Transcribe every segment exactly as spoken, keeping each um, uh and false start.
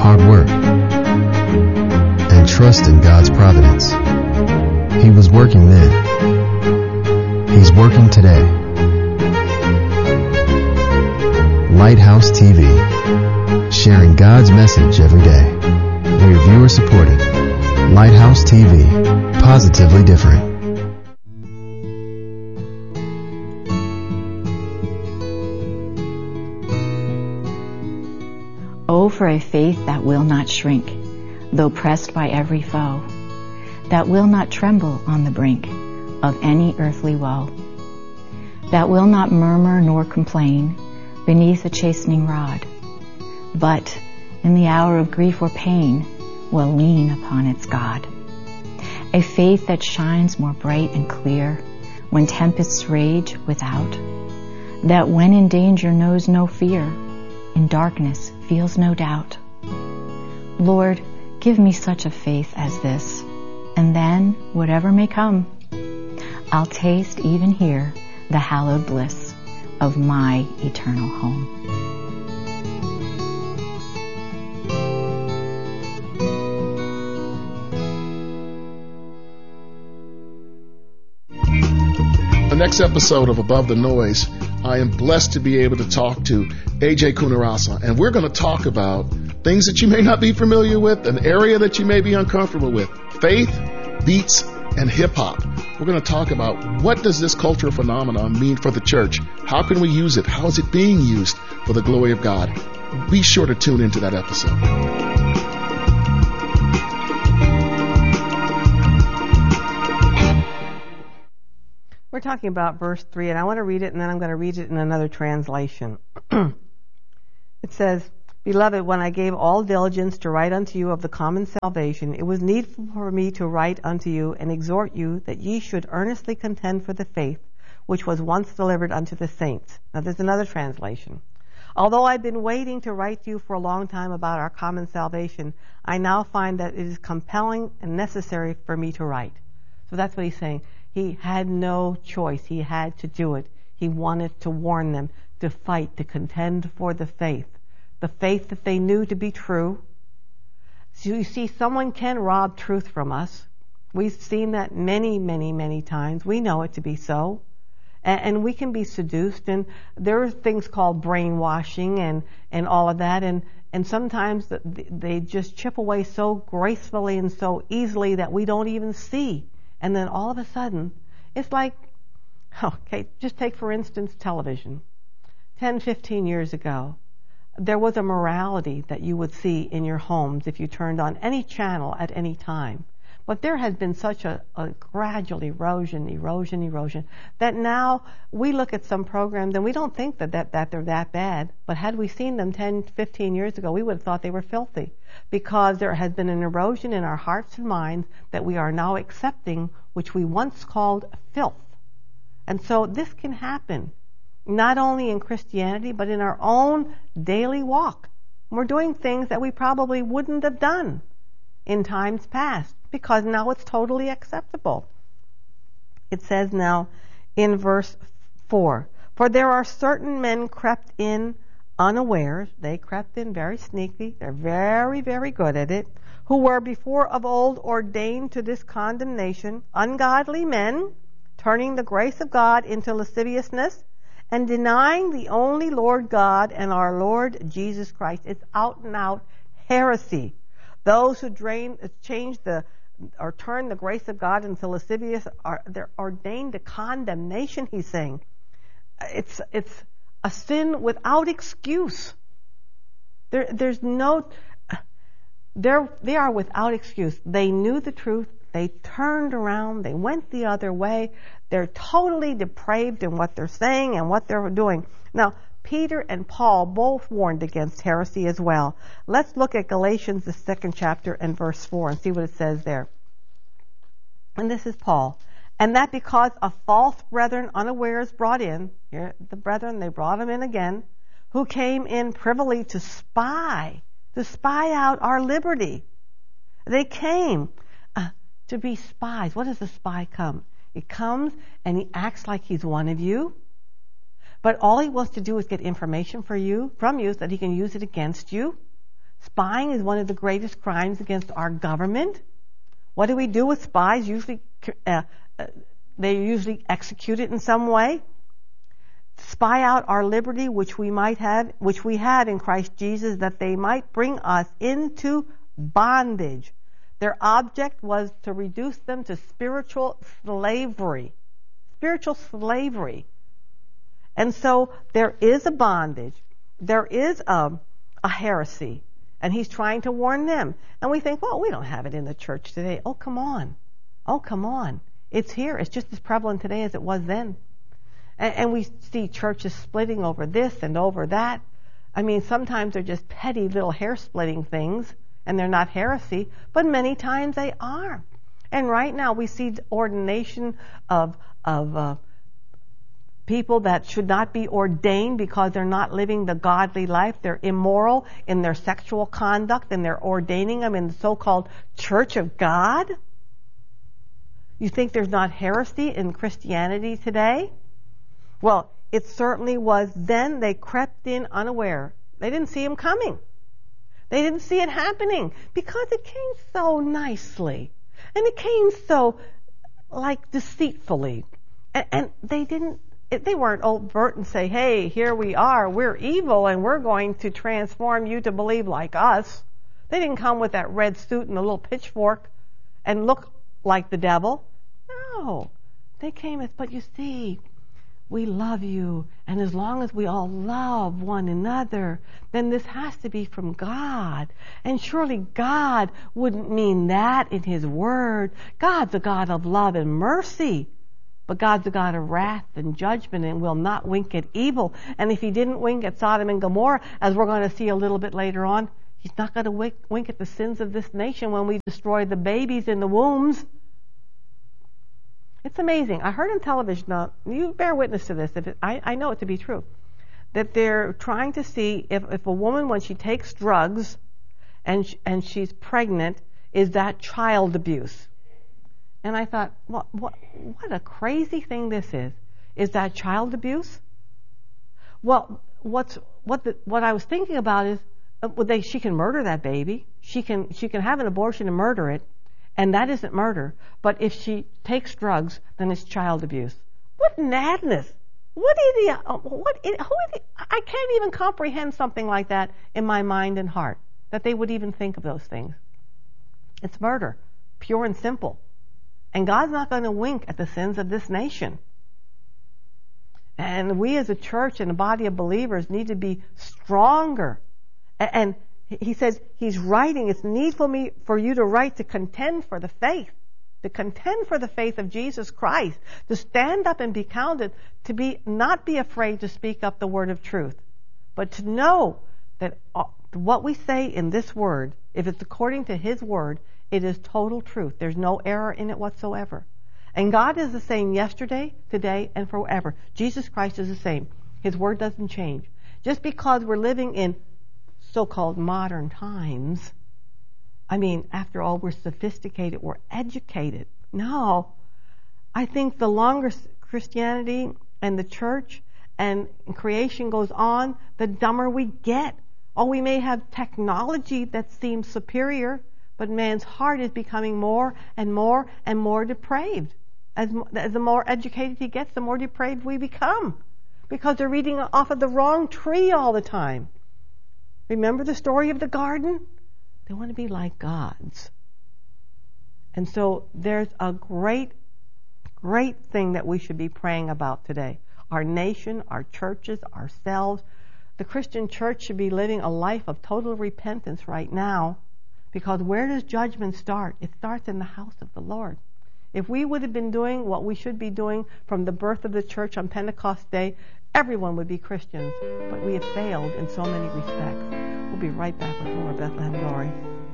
hard work and trust in God's providence. He was working then. He's working today. Lighthouse T V, sharing God's message every day. We're viewer supported. Lighthouse T V, positively different. Oh, for a faith that will not shrink, though pressed by every foe, that will not tremble on the brink of any earthly woe, that will not murmur nor complain beneath a chastening rod, but in the hour of grief or pain will lean upon its God. A faith that shines more bright and clear when tempests rage without, that when in danger knows no fear, in darkness feels no doubt. Lord, give me such a faith as this, and then, whatever may come, I'll taste even here the hallowed bliss of my eternal home. The next episode of Above the Noise, I am blessed to be able to talk to A J Kunarasa, and we're going to talk about things that you may not be familiar with, an area that you may be uncomfortable with, faith, beats, and hip-hop. We're going to talk about what does this cultural phenomenon mean for the church? How can we use it? How is it being used for the glory of God? Be sure to tune into that episode. We're talking about verse three, and I want to read it, and then I'm going to read it in another translation. It says, Beloved, when I gave all diligence to write unto you of the common salvation, it was needful for me to write unto you and exhort you that ye should earnestly contend for the faith which was once delivered unto the saints. Now there's another translation. Although I've been waiting to write to you for a long time about our common salvation, I now find that it is compelling and necessary for me to write. So that's what he's saying. He had no choice. He had to do it. He wanted to warn them, to fight, to contend for the faith. The faith that they knew to be true. So you see, someone can rob truth from us. We've seen that many, many, many times. We know it to be so. And, and we can be seduced. And there are things called brainwashing and, and all of that. And, and sometimes they just chip away so gracefully and so easily that we don't even see. And then all of a sudden, it's like, okay, just take for instance television. ten, fifteen years ago, there was a morality that you would see in your homes if you turned on any channel at any time. But there has been such a, a gradual erosion, erosion, erosion, that now we look at some programs and we don't think that, that, that they're that bad. But had we seen them ten, fifteen years ago, we would have thought they were filthy. Because there has been an erosion in our hearts and minds that we are now accepting, which we once called filth. And so this can happen, not only in Christianity, but in our own daily walk. We're doing things that we probably wouldn't have done in times past, because now it's totally acceptable. It says now in verse four, For there are certain men crept in unawares, they crept in very sneaky, they're very, very good at it, who were before of old ordained to this condemnation, ungodly men, turning the grace of God into lasciviousness, and denying the only Lord God and our Lord Jesus Christ. It's out and out heresy. Those who drain, change the or turn the grace of God into lascivious, are they're ordained to condemnation, he's saying. It's it's a sin without excuse. There, there's no, they're, they are without excuse. They knew the truth. They turned around. They went the other way. They're totally depraved in what they're saying and what they're doing. Now, Peter and Paul both warned against heresy as well. Let's look at Galatians, the second chapter, and verse four, and see what it says there. And this is Paul. And that because of false brethren unawares brought in, here the brethren, they brought them in again, who came in privily to spy, to spy out our liberty. They came uh, to be spies. What does a spy come? He comes and he acts like he's one of you, but all he wants to do is get information for you, from you, so that he can use it against you. Spying is one of the greatest crimes against our government. What do we do with spies? Usually, uh, uh, they're usually executed in some way. Spy out our liberty, which we might have, which we had in Christ Jesus, that they might bring us into bondage. Their object was to reduce them to spiritual slavery. Spiritual slavery. And so there is a bondage. There is a, a heresy. And he's trying to warn them. And we think, well, we don't have it in the church today. Oh, come on. Oh, come on. It's here. It's just as prevalent today as it was then. And, and we see churches splitting over this and over that. I mean, sometimes they're just petty little hair-splitting things, and they're not heresy, but many times they are. And right now we see ordination of of uh, people that should not be ordained because they're not living the godly life. They're immoral in their sexual conduct, and they're ordaining them in the so-called Church of God. You think there's not heresy in Christianity today? Well, it certainly was then. They crept in unaware. They didn't see him coming. They didn't see it happening because it came so nicely. And it came so, like, deceitfully. And, and they didn't, they weren't overt and say, hey, here we are, we're evil, and we're going to transform you to believe like us. They didn't come with that red suit and a little pitchfork and look like the devil. No. They came as, but you see, we love you, and as long as we all love one another, then this has to be from God. And surely God wouldn't mean that in His Word. God's a God of love and mercy, but God's a God of wrath and judgment, and will not wink at evil. And if He didn't wink at Sodom and Gomorrah, as we're going to see a little bit later on, He's not going to wink, wink at the sins of this nation when we destroy the babies in the wombs. It's amazing. I heard on television, now, you bear witness to this, if it, I, I know it to be true, that they're trying to see if, if a woman, when she takes drugs and sh- and she's pregnant, is that child abuse? And I thought, what, what, what a crazy thing this is. Is that child abuse? Well, what's, what, the, what I was thinking about is, uh, well, they, she can murder that baby. She can, she can have an abortion and murder it. And that isn't murder. But if she takes drugs, then it's child abuse. What madness! What idiot! What? Who is? I can't even comprehend something like that in my mind and heart, that they would even think of those things. It's murder, pure and simple. And God's not going to wink at the sins of this nation. And we as a church and a body of believers need to be stronger. And He says, He's writing, it's needful me for you to write to contend for the faith, to contend for the faith of Jesus Christ, to stand up and be counted, to be not be afraid to speak up the word of truth, but to know that what we say in this word, if it's according to His word, it is total truth. There's no error in it whatsoever. And God is the same yesterday, today, and forever. Jesus Christ is the same. His word doesn't change. Just because we're living in so-called modern times, I mean, after all, we're sophisticated, we're educated. No, I think the longer Christianity and the church and creation goes on, the dumber we get. Oh, we may have technology that seems superior, but man's heart is becoming more and more and more depraved. As, as the more educated he gets, the more depraved we become, because they're reading off of the wrong tree all the time. Remember the story of the garden? They want to be like gods. And so there's a great, great thing that we should be praying about today. Our nation, our churches, ourselves. The Christian church should be living a life of total repentance right now, because where does judgment start? It starts in the house of the Lord. If we would have been doing what we should be doing from the birth of the church on Pentecost Day, everyone would be Christians, but we have failed in so many respects. We'll be right back with more Bethlehem Glory.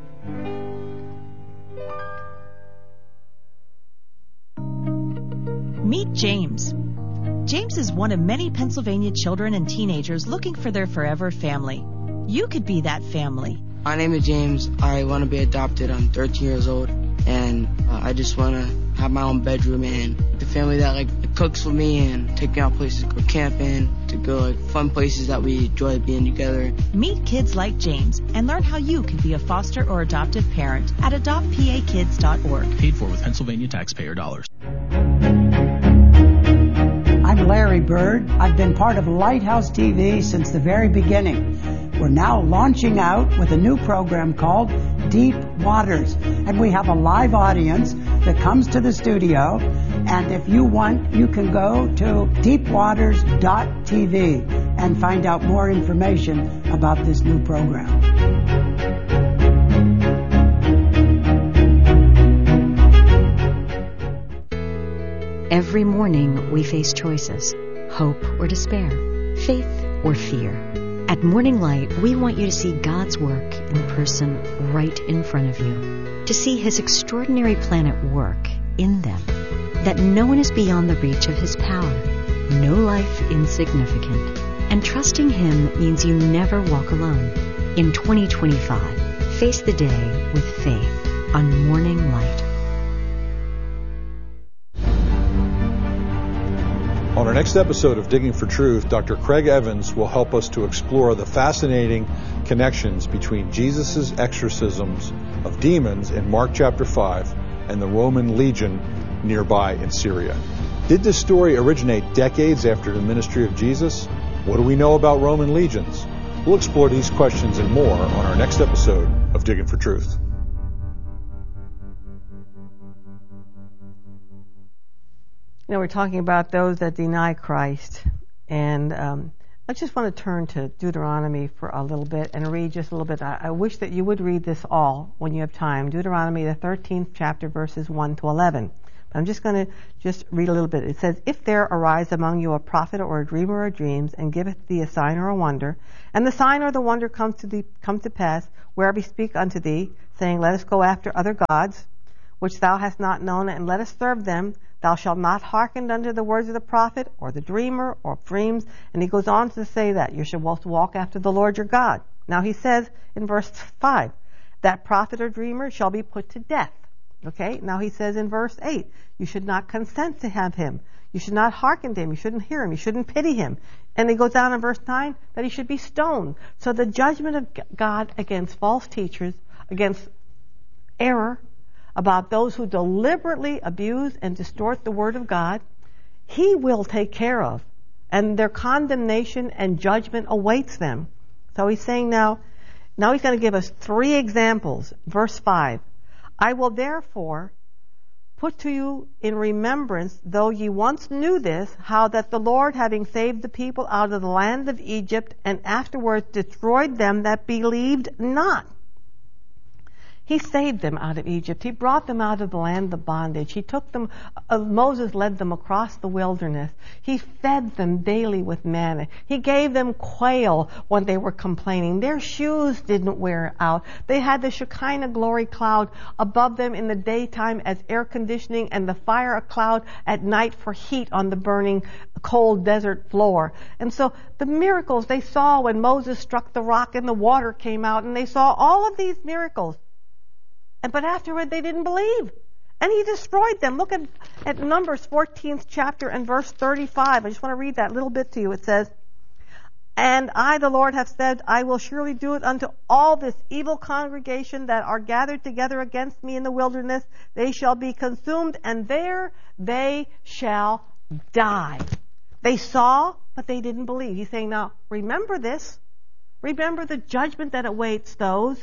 Meet James. James is one of many Pennsylvania children and teenagers looking for their forever family. You could be that family. My name is James. I want to be adopted. I'm thirteen years old. and uh, I just want to have my own bedroom and the family that like cooks for me and take me out places to go camping, to go like fun places that we enjoy being together. Meet kids like James and learn how you can be a foster or adoptive parent at adopt p a kids dot org. Paid for with Pennsylvania taxpayer dollars. I'm Larry Bird. I've been part of Lighthouse T V since the very beginning. We're now launching out with a new program called Deep Waters. And we have a live audience that comes to the studio. And if you want, you can go to deep waters dot t v and find out more information about this new program. Every morning we face choices, hope or despair, faith or fear. At Morning Light, we want you to see God's work in the person right in front of you, to see His extraordinary plan at work in them, that no one is beyond the reach of His power, no life insignificant, and trusting Him means you never walk alone. In twenty twenty-five, face the day with faith on Morning Light. On our next episode of Digging for Truth, Doctor Craig Evans will help us to explore the fascinating connections between Jesus' exorcisms of demons in Mark chapter five and the Roman legion nearby in Syria. Did this story originate decades after the ministry of Jesus? What do we know about Roman legions? We'll explore these questions and more on our next episode of Digging for Truth. You know, we're talking about those that deny Christ, and um, I just want to turn to Deuteronomy for a little bit and read just a little bit. I, I wish that you would read this all when you have time. Deuteronomy, the thirteenth chapter, verses one to eleven. But I'm just going to just read a little bit. It says, "If there arise among you a prophet or a dreamer of dreams, and giveth thee a sign or a wonder, and the sign or the wonder comes to thee, come to pass, wherever he speak unto thee, saying, Let us go after other gods, which thou hast not known, and let us serve them, thou shalt not hearken unto the words of the prophet, or the dreamer, or dreams." And he goes on to say that you should walk after the Lord your God. Now he says in verse five, that prophet or dreamer shall be put to death. Okay? Now he says in verse eight, you should not consent to have him. You should not hearken to him. You shouldn't hear him. You shouldn't pity him. And he goes down in verse nine that he should be stoned. So the judgment of God against false teachers, against error, about those who deliberately abuse and distort the Word of God, He will take care of. And their condemnation and judgment awaits them. So He's saying now, now He's going to give us three examples. Verse five, "I will therefore put to you in remembrance, though ye once knew this, how that the Lord, having saved the people out of the land of Egypt, and afterwards destroyed them that believed not." He saved them out of Egypt. He brought them out of the land of bondage. He took them, uh, Moses led them across the wilderness. He fed them daily with manna. He gave them quail when they were complaining. Their shoes didn't wear out. They had the Shekinah glory cloud above them in the daytime as air conditioning, and the fire cloud at night for heat on the burning cold desert floor. And so the miracles they saw when Moses struck the rock and the water came out, and they saw all of these miracles. And but afterward they didn't believe. And he destroyed them. Look at, at Numbers fourteenth chapter and verse thirty-five. I just want to read that little bit to you. It says, "And I, the Lord, have said, I will surely do it unto all this evil congregation that are gathered together against me in the wilderness. They shall be consumed, and there they shall die." They saw, but they didn't believe. He's saying, now, remember this. Remember the judgment that awaits those.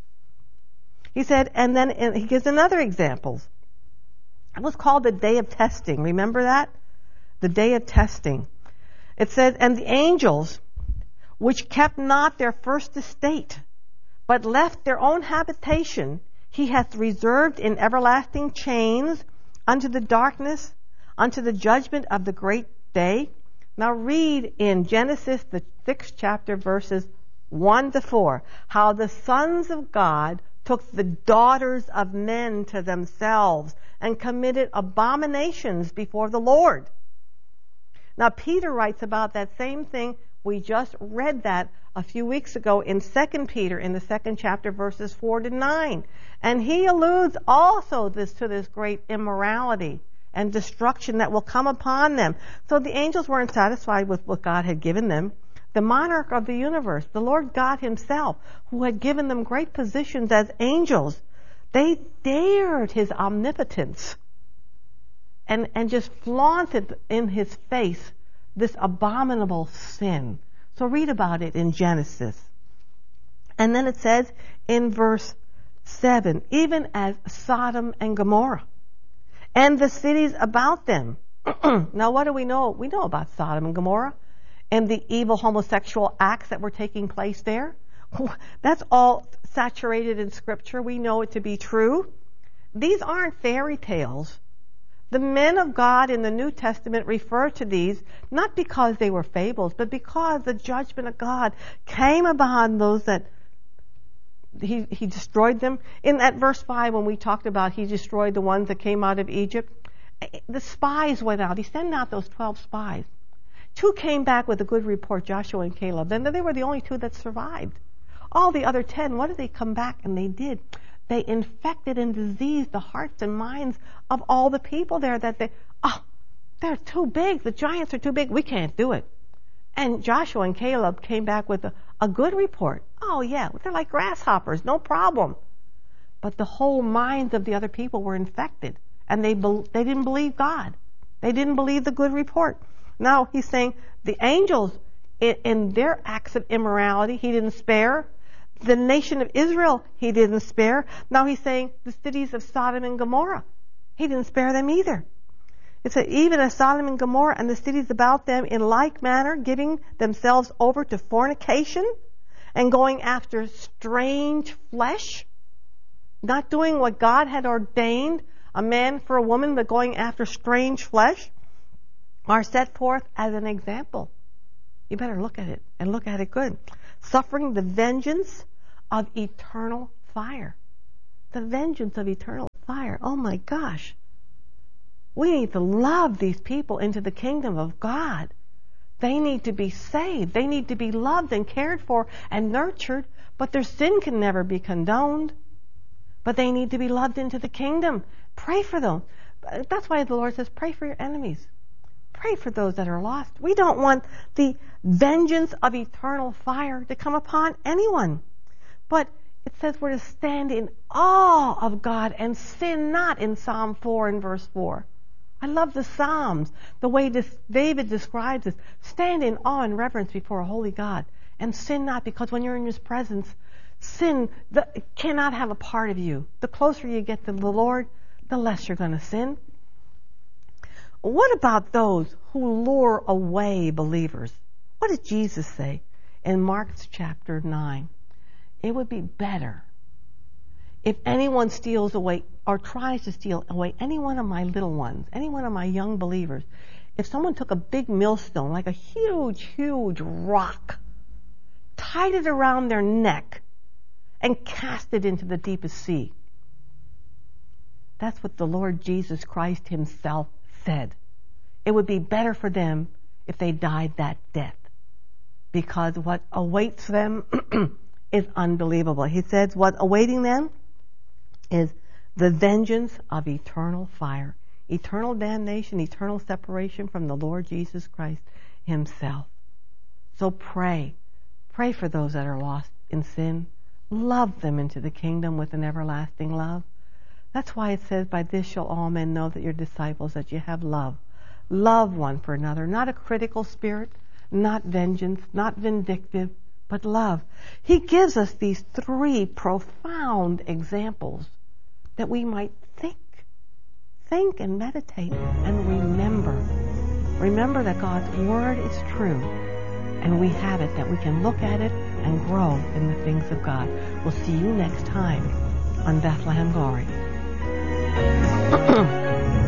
He said, and then and he gives another example. It was called the day of testing. Remember that? The day of testing. It says, "And the angels, which kept not their first estate, but left their own habitation, he hath reserved in everlasting chains unto the darkness, unto the judgment of the great day." Now read in Genesis, the sixth chapter, verses one to four, how the sons of God took the daughters of men to themselves and committed abominations before the Lord. Now Peter writes about that same thing We just read that a few weeks ago in Second Peter in the second chapter, verses four to nine. And he alludes also this to this great immorality and destruction that will come upon them. So the angels weren't satisfied with what God had given them. The monarch of the universe, the Lord God himself, who had given them great positions as angels, they dared his omnipotence and, and just flaunted in his face this abominable sin. So read about it in Genesis. And then it says in verse seven, even as Sodom and Gomorrah and the cities about them. Now what do we know? We know about Sodom and Gomorrah and the evil homosexual acts that were taking place there. That's all saturated in Scripture. We know it to be true. These aren't fairy tales. The men of God in the New Testament refer to these not because they were fables, but because the judgment of God came upon those that he, he destroyed them. In that verse five, when we talked about he destroyed the ones that came out of Egypt, the spies went out. He sent out those twelve spies. Two came back with a good report, Joshua and Caleb. Then they were the only two that survived. All the other ten, what did they come back? And they did. They infected and diseased the hearts and minds of all the people there that they, oh, they're too big. The giants are too big. We can't do it. And Joshua and Caleb came back with a, a good report. Oh, yeah, they're like grasshoppers, no problem. But the whole minds of the other people were infected, and they be, they didn't believe God. They didn't believe the good report. Now he's saying the angels, in, in their acts of immorality, he didn't spare. The nation of Israel, he didn't spare. Now he's saying the cities of Sodom and Gomorrah, he didn't spare them either. It said, even as Sodom and Gomorrah and the cities about them in like manner, giving themselves over to fornication and going after strange flesh, not doing what God had ordained, a man for a woman, but going after strange flesh, are set forth as an example. You better look at it, and look at it good. Suffering the vengeance of eternal fire. The vengeance of eternal fire. Oh my gosh. We need to love these people into the kingdom of God. They need to be saved. They need to be loved and cared for and nurtured, but their sin can never be condoned. But they need to be loved into the kingdom. Pray for them. That's why the Lord says, pray for your enemies. Pray for those that are lost. We don't want the vengeance of eternal fire to come upon anyone. But it says we're to stand in awe of God and sin not in Psalm four and verse four. I love the Psalms, the way this David describes this. Stand in awe and reverence before a holy God and sin not, because when you're in His presence, sin the, cannot have a part of you. The closer you get to the Lord, the less you're going to sin. What about those who lure away believers? What did Jesus say in Mark chapter nine? It would be better if anyone steals away or tries to steal away any one of my little ones, any one of my young believers, if someone took a big millstone, like a huge, huge rock, tied it around their neck, and cast it into the deepest sea. That's what the Lord Jesus Christ Himself said. It would be better for them if they died that death, because what awaits them is unbelievable. He says what awaiting them is the vengeance of eternal fire, eternal damnation, eternal separation from the Lord Jesus Christ Himself. So pray. Pray for those that are lost in sin. Love them into the kingdom with an everlasting love. That's why it says, by this shall all men know that you're disciples, that you have love. Love one for another, not a critical spirit, not vengeance, not vindictive, but love. He gives us these three profound examples that we might think, think and meditate and remember. Remember that God's Word is true, and we have it, that we can look at it and grow in the things of God. We'll see you next time on Bethlehem Glory.